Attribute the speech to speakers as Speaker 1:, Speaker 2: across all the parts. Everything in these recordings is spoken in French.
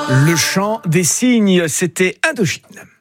Speaker 1: Le chant des cygnes, c'était Indochine.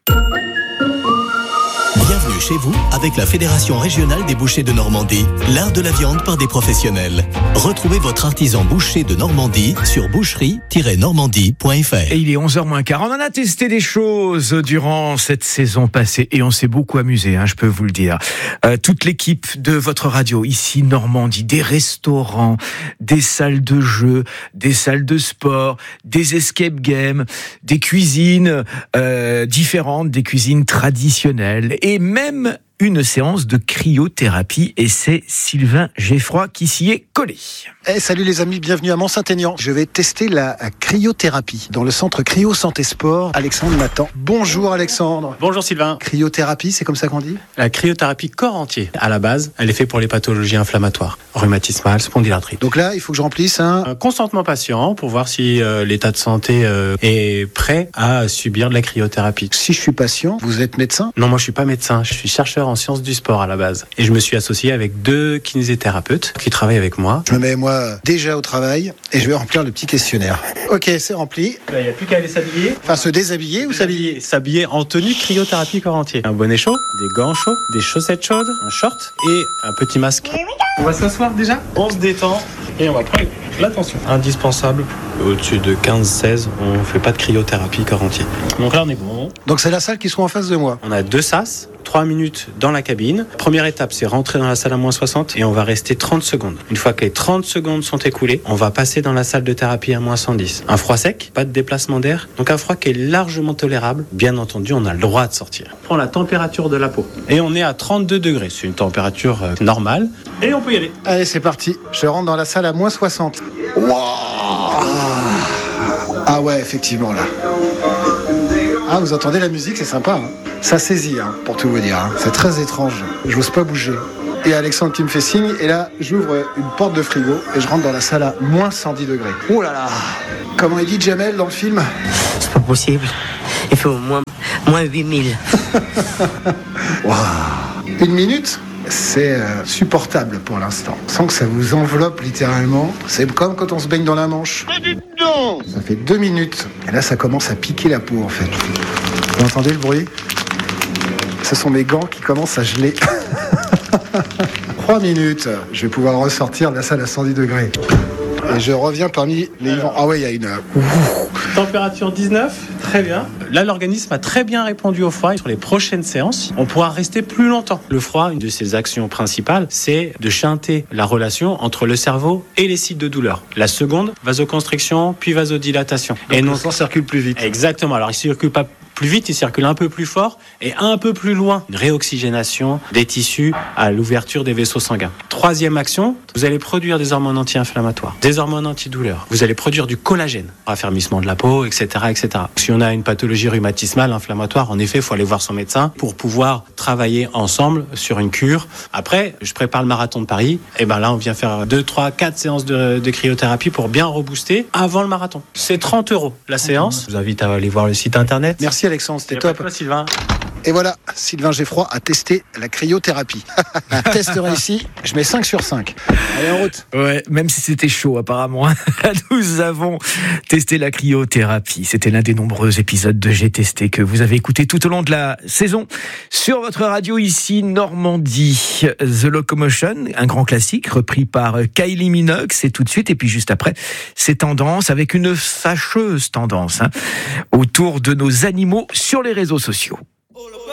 Speaker 2: Bienvenue chez vous avec la Fédération régionale des bouchers de Normandie, l'art de la viande par des professionnels. Retrouvez votre artisan boucher de Normandie sur boucherie-normandie.fr.
Speaker 1: Et il est 11h moins 15. On en a testé des choses durant cette saison passée et on s'est beaucoup amusé, je peux vous le dire. Toute l'équipe de votre radio ici Normandie, des restaurants, des salles de jeux, des salles de sport, des escape games, des cuisines différentes, des cuisines traditionnelles et même une séance de cryothérapie, et c'est Sylvain Geffroy qui s'y est collé.
Speaker 3: Salut les amis, bienvenue à Mont-Saint-Aignan. Je vais tester la cryothérapie dans le centre Cryo Santé Sport. Alexandre m'attend. Bonjour Alexandre.
Speaker 4: Bonjour Sylvain.
Speaker 3: Cryothérapie, c'est comme ça qu'on dit ?
Speaker 4: La cryothérapie corps entier, à la base, elle est faite pour les pathologies inflammatoires, rhumatismales, spondylarthrite.
Speaker 3: Donc là, il faut que je remplisse un
Speaker 4: consentement patient pour voir si l'état de santé est prêt à subir de la cryothérapie.
Speaker 3: Si je suis patient, vous êtes médecin ?
Speaker 4: Non, moi je suis pas médecin, je suis chercheur en sciences du sport à la base. Et je me suis associé avec 2 kinésithérapeutes qui travaillent avec moi.
Speaker 3: Je me mets moi déjà au travail et je vais remplir le petit questionnaire. Ok, c'est rempli.
Speaker 4: Il n'y a plus qu'à aller s'habiller.
Speaker 3: Enfin, se déshabiller ou s'habiller ?
Speaker 4: S'habiller en tenue cryothérapie corps entier. Un bonnet chaud, des gants chauds, des chaussettes chaudes, un short et un petit masque. On va s'asseoir déjà. On se détend et on va prendre l'attention. Indispensable. Au-dessus de 15-16, on ne fait pas de cryothérapie corps entier. Donc là, on est bon.
Speaker 3: Donc c'est la salle qui sera en face de moi.
Speaker 4: On a 2 sas, 3 minutes dans la cabine. Première étape, c'est rentrer dans la salle à moins 60 et on va rester 30 secondes. Une fois que les 30 secondes sont écoulées, on va passer dans la salle de thérapie à moins 110. Un froid sec, pas de déplacement d'air, donc un froid qui est largement tolérable. Bien entendu, on a le droit de sortir. On prend la température de la peau et on est à 32 degrés. C'est une température normale et on peut y aller.
Speaker 3: Allez, c'est parti. Je rentre dans la salle à moins 60. Wow. Ah ouais, effectivement, là. Ah, vous entendez la musique, c'est sympa. Ça saisit, pour tout vous dire. C'est très étrange. J'ose pas bouger. Et Alexandre qui me fait signe. Et là, j'ouvre une porte de frigo et je rentre dans la salle à moins 110 degrés. Oh là là. Comment il dit Jamel dans le film ?
Speaker 5: C'est pas possible. Il fait au moins 8000.
Speaker 3: Wow. 1 minute ? C'est supportable pour l'instant. Sans que ça vous enveloppe littéralement. C'est comme quand on se baigne dans la Manche. Ça fait 2 minutes. Et là, ça commence à piquer la peau, en fait. Vous entendez le bruit ? Ce sont mes gants qui commencent à geler. 3 minutes. Je vais pouvoir ressortir de la salle à 110 degrés. Et je reviens parmi les vivants. Ah ouais, il y a une...
Speaker 4: Température 19, très bien. Là, l'organisme a très bien répondu au froid. Et sur les prochaines séances, on pourra rester plus longtemps. Le froid, une de ses actions principales, c'est de chanter la relation entre le cerveau et les sites de douleur. La seconde, vasoconstriction, puis vasodilatation.
Speaker 3: Donc, et non, le sang circule plus vite.
Speaker 4: Exactement. Alors, il circule pas plus vite, il circule un peu plus fort et un peu plus loin. Une réoxygénation des tissus à l'ouverture des vaisseaux sanguins. 3e action, vous allez produire des hormones anti-inflammatoires, des hormones antidouleurs. Vous allez produire du collagène, raffermissement de la peau, etc., etc. Si on a une pathologie rhumatismale, inflammatoire, en effet, il faut aller voir son médecin pour pouvoir travailler ensemble sur une cure. Après, je prépare le marathon de Paris. Et ben là, on vient faire 2, 3, 4 séances de cryothérapie pour bien rebooster avant le marathon. C'est 30 € la séance. Je vous invite à aller voir le site internet.
Speaker 3: Merci Alexandre, c'était top.
Speaker 4: Pas Sylvain.
Speaker 3: Et voilà, Sylvain Geffroy a testé la cryothérapie. Test réussi, je mets 5 sur 5. Allez, en route.
Speaker 1: Ouais, même si c'était chaud apparemment. Nous avons testé la cryothérapie. C'était l'un des nombreux épisodes de J'ai testé que vous avez écouté tout au long de la saison sur votre radio ici Normandie. The Locomotion, un grand classique repris par Kylie Minogue, c'est tout de suite. Et puis juste après, c'est Tendance avec une fâcheuse tendance autour de nos animaux sur les réseaux sociaux.